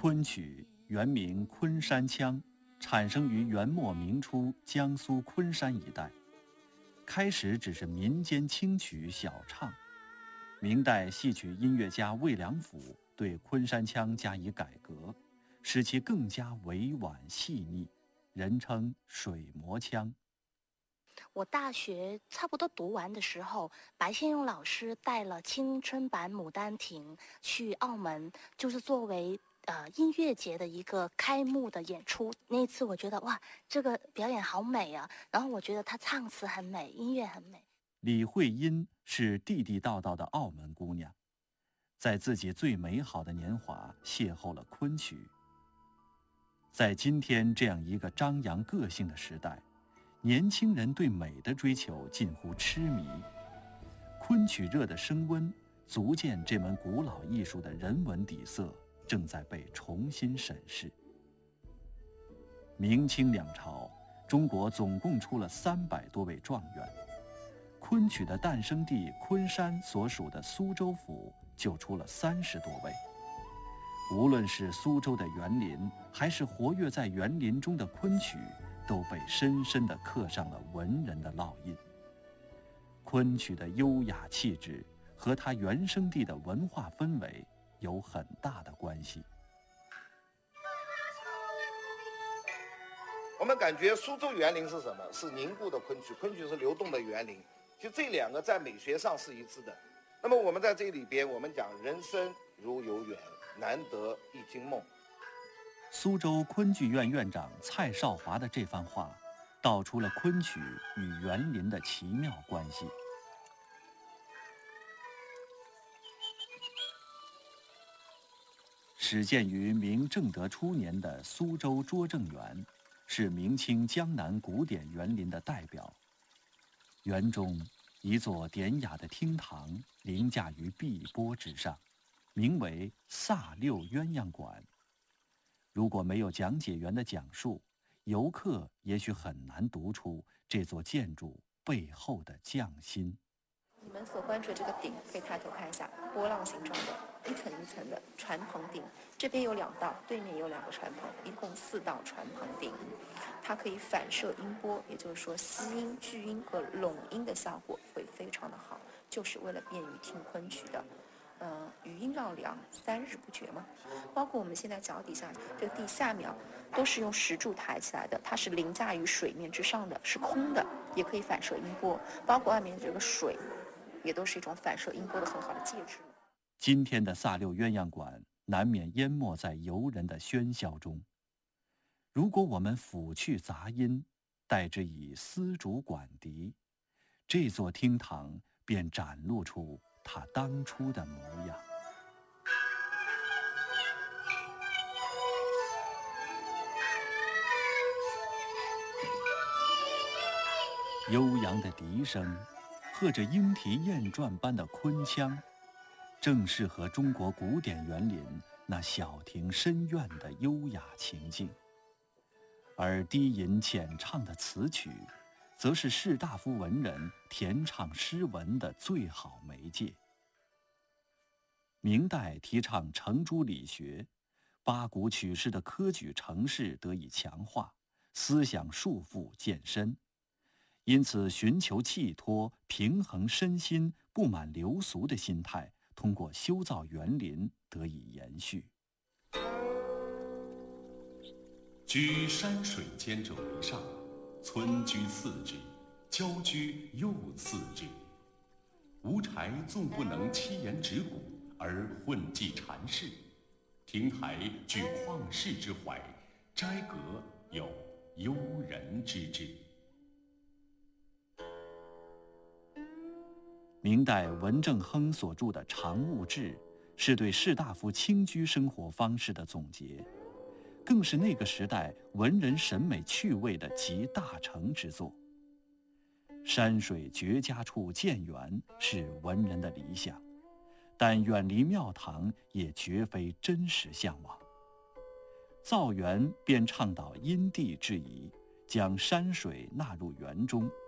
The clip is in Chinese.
昆曲原名昆山腔，产生于元末明初江苏昆山一带。开始只是民间轻曲小唱，明代戏曲音乐家魏良辅对昆山腔加以改革，使其更加委婉细腻，人称水磨腔。 我大学差不多读完的时候，白先勇老师带了青春版《牡丹亭》去澳门，就是作为音乐节的一个开幕的演出。那一次我觉得哇，这个表演好美啊！然后我觉得他唱词很美，音乐很美。 李慧英是地地道道的澳门姑娘，在自己最美好的年华邂逅了昆曲。在今天这样一个张扬个性的时代，年轻人对美的追求近乎痴迷，昆曲热的升温，足见这门古老艺术的人文底色正在被重新审视。明清两朝，中国总共出了300多位状元，昆曲的诞生地昆山所属的苏州府就出了30多位。无论是苏州的园林，还是活跃在园林中的昆曲，都被深深地刻上了文人的烙印。昆曲的优雅气质和它原生地的文化氛围有很大的关系。 我们感觉苏州园林是什么？是凝固的昆曲，昆曲是流动的园林，就这两个在美学上是一致的。那么我们在这里边，我们讲人生如游园，难得一惊梦。 苏州昆剧院院长蔡少华的这番话，道出了昆曲与园林的奇妙关系。始建于明正德初年的苏州拙政园，是明清江南古典园林的代表。园中一座典雅的厅堂凌驾于碧波之上，名为萨六鸳鸯馆。如果没有讲解员的讲述，游客也许很难读出这座建筑背后的匠心。 你们所关注的这个顶，可以抬头看一下，波浪形状的，一层一层的船棚顶，这边有2道，对面有2个船棚，一共4道船棚顶。它可以反射音波，也就是说吸音、聚音和拢音的效果会非常的好，就是为了便于听昆曲的。余音绕梁，3日不绝嘛。包括我们现在脚底下这个地下面都是用石柱抬起来的，它是凌驾于水面之上的，是空的，也可以反射音波。包括外面这个水，也都是一种反射音波的很好的介质。 今天的萨六鸳鸯馆难免淹没在游人的喧嚣中。如果我们抚去杂音，代之以丝竹管笛，这座厅堂便展露出它当初的模样。悠扬的笛声，和着莺啼燕转般的昆腔，正适合中国古典园林那小庭深院的优雅情境。而低吟浅唱的词曲，则是士大夫文人填唱诗文的最好媒介。明代提倡程朱理学，八股曲式的科举程式得以强化，思想束缚渐深，因此寻求寄托、平衡身心、不满流俗的心态，通过修造园林得以延续。 居山水间者为上，村居次之，郊居又次之。无柴纵不能七言指鼓，而混迹禅室；亭台具旷世之怀，斋阁有幽人之志。 明代文正亨所著的《常务志》，是对士大夫清居生活方式的总结，更是那个时代文人审美趣味的集大成之作。山水绝佳处建园是文人的理想，但远离庙堂也绝非真实向往。造园便倡导因地制宜，将山水纳入园中，